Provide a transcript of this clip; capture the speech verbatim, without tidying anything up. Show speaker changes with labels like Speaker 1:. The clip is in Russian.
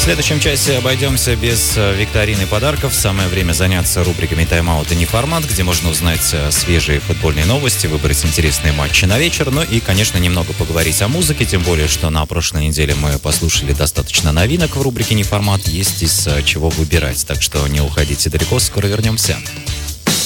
Speaker 1: В следующем часе обойдемся без викторины подарков. Самое время заняться рубриками «Тайм-аут» и «Неформат», где можно узнать свежие футбольные новости, выбрать интересные матчи на вечер, ну и, конечно, немного поговорить о музыке, тем более, что на прошлой неделе мы послушали достаточно новинок в рубрике «Неформат», есть из чего выбирать, так что не уходите далеко, скоро вернемся.